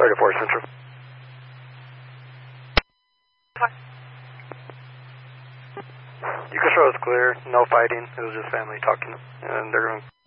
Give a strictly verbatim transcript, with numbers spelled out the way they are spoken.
thirty-four Central. You can show us clear, no fighting, it was just family talking, and they're going to